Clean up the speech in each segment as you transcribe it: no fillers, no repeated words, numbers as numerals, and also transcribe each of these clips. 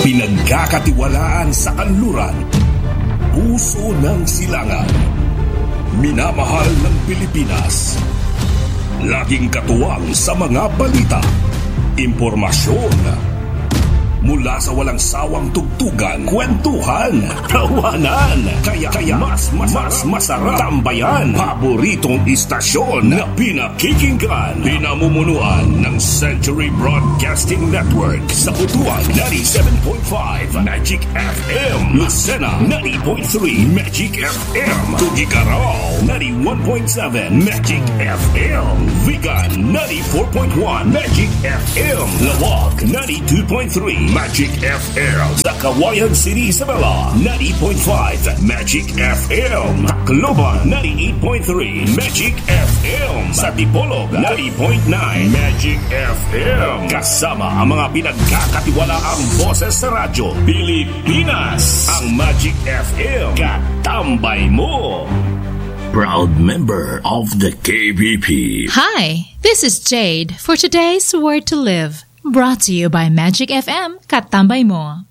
Pinagkakatiwalaan sa kanluran, puso ng silangan, minamahal ng Pilipinas, laging katuwang sa mga balita, impormasyon, mula sa walang sawang tugtugan, kwentuhan, tawanan, kaya mas masarap tambayan, paboritong istasyon na pinakikinggan, pinamumunuan ng Century Broadcasting Network sa Butuan 97.5 Magic FM, Lucena 90.3 Magic FM, Tugigarao 91.7 Magic FM, Vigan 94.1 Magic FM, Lawag 92.3 Magic FM, sa Kawayan City, Isabela 90.5 Magic FM, Tacloban 98.3 Magic FM, sa Dipolog 90.9 Magic FM. Kasama ang mga pinagkakatiwalaang boses sa radyo Pilipinas, ang Magic FM katambay mo. Proud member of the KBP. Hi, this is Jade for today's Word to Live. Brought to you by Magic FM, katambay mo.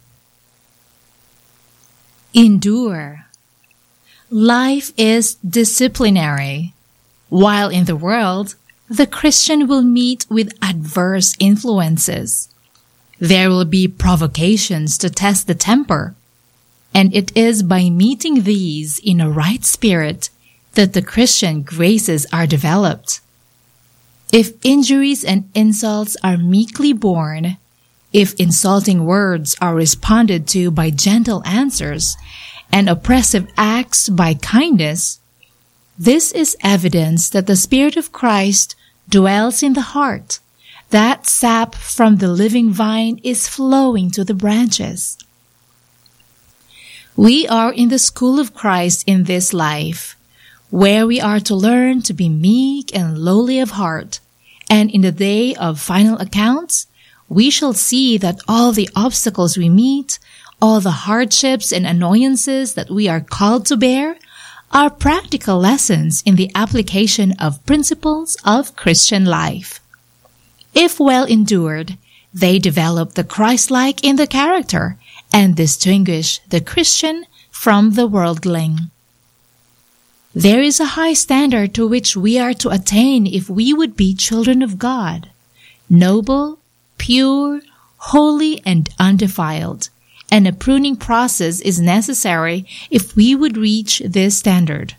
Endure. Life is disciplinary. While in the world, the Christian will meet with adverse influences. There will be provocations to test the temper. And it is by meeting these in a right spirit that the Christian graces are developed. If injuries and insults are meekly borne, if insulting words are responded to by gentle answers, and oppressive acts by kindness, this is evidence that the Spirit of Christ dwells in the heart, that sap from the living vine is flowing to the branches. We are in the school of Christ in this life, where we are to learn to be meek and lowly of heart, and in the day of final accounts, we shall see that all the obstacles we meet, all the hardships and annoyances that we are called to bear, are practical lessons in the application of principles of Christian life. If well endured, they develop the Christ-like in the character and distinguish the Christian from the worldling. There is a high standard to which we are to attain if we would be children of God, noble, pure, holy, and undefiled, and a pruning process is necessary if we would reach this standard.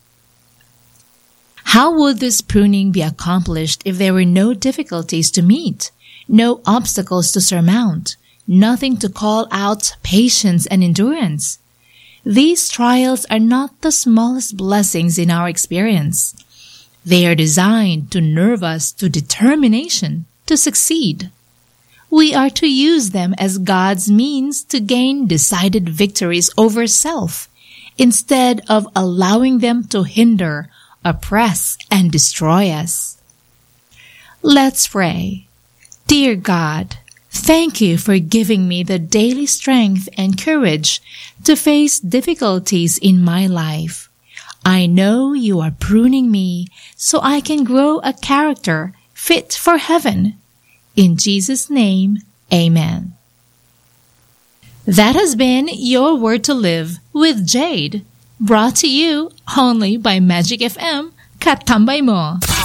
How would this pruning be accomplished if there were no difficulties to meet, no obstacles to surmount, nothing to call out patience and endurance? These trials are not the smallest blessings in our experience. They are designed to nerve us to determination to succeed. We are to use them as God's means to gain decided victories over self, instead of allowing them to hinder, oppress, and destroy us. Let's pray. Dear God, thank you for giving me the daily strength and courage to face difficulties in my life. I know you are pruning me so I can grow a character fit for heaven. In Jesus' name, amen. That has been Your Word to Live with Jade, brought to you only by Magic FM, katambay mo.